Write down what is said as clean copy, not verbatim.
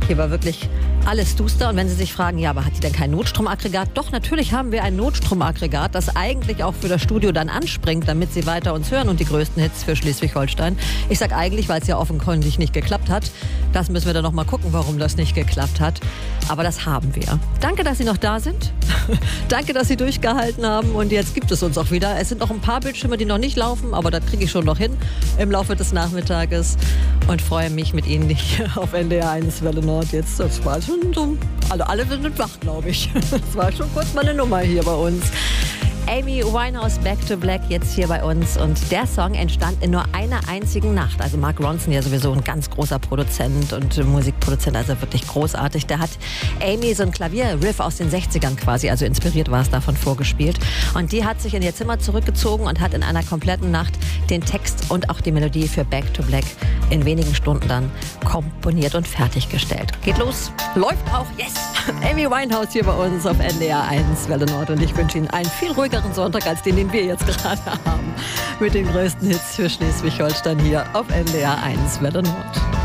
Hier war wirklich alles duster. Und wenn Sie sich fragen, ja, aber hat die denn kein Notstromaggregat? Doch, natürlich haben wir ein Notstromaggregat, das eigentlich auch für das Studio dann anspringt, damit Sie weiter uns hören und die größten Hits für Schleswig-Holstein. Ich sag eigentlich, weil es ja offenkundig nicht geklappt hat. Das müssen wir dann noch mal gucken, warum das nicht geklappt hat. Aber das haben wir. Danke, dass Sie noch da sind. Danke, dass Sie durchgehalten haben. Und jetzt gibt es uns auch wieder. Es sind noch ein paar Bildschirme, die noch nicht laufen, aber das kriege ich schon noch hin im Laufe des Nachmittages. Und freue mich mit Ihnen hier auf NDR 1 Welle Nord jetzt. Das war schon so. Alle sind wach, glaube ich. Das war schon kurz mal eine Nummer hier bei uns. Amy Winehouse, Back to Black, jetzt hier bei uns. Und der Song entstand in nur einer einzigen Nacht. Also Mark Ronson, ja sowieso ein ganz großer Produzent und Musikproduzent, also wirklich großartig. Der hat Amy so ein Klavierriff aus den 60ern quasi, also inspiriert war es davon, vorgespielt. Und die hat sich in ihr Zimmer zurückgezogen und hat in einer kompletten Nacht den Text und auch die Melodie für Back to Black in wenigen Stunden dann komponiert und fertiggestellt. Geht los, läuft auch, yes! Amy Winehouse hier bei uns auf NDR 1 Welle Nord. Und ich wünsche Ihnen einen viel ruhigeren Sonntag als den wir jetzt gerade haben. Mit den größten Hits für Schleswig-Holstein hier auf NDR 1 Welle Nord.